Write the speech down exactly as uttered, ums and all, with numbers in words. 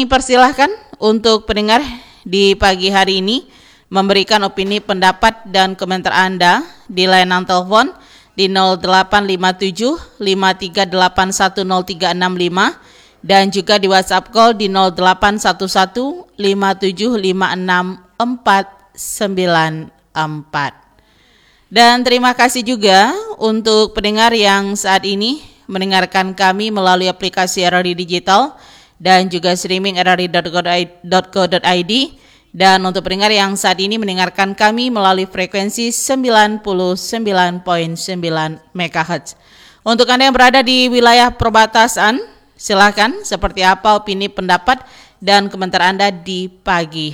persilahkan untuk pendengar di pagi hari ini memberikan opini, pendapat, dan komentar Anda di layanan telepon di nol delapan lima tujuh lima tiga delapan satu nol tiga enam lima dan juga di WhatsApp call di nol delapan satu satu lima tujuh lima enam empat sembilan empat. Dan terima kasih juga untuk pendengar yang saat ini mendengarkan kami melalui aplikasi R R I Digital dan juga streaming r r i dot co dot i d. Dan untuk pendengar yang saat ini mendengarkan kami melalui frekuensi sembilan puluh sembilan koma sembilan megahertz. Untuk Anda yang berada di wilayah perbatasan, silakan seperti apa opini, pendapat, dan komentar Anda di pagi